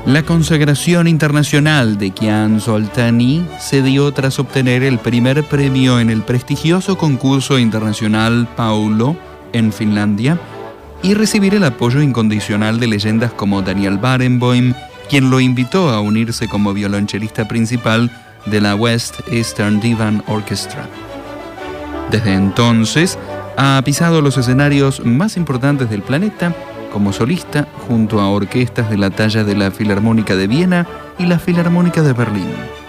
La consagración internacional de Kian Soltani se dio tras obtener el primer premio en el prestigioso concurso internacional Paulo en Finlandia y recibir el apoyo incondicional de leyendas como Daniel Barenboim, quien lo invitó a unirse como violonchelista principal de la West Eastern Divan Orchestra. Desde entonces, ha pisado los escenarios más importantes del planeta como solista junto a orquestas de la talla de la Filarmónica de Viena y la Filarmónica de Berlín.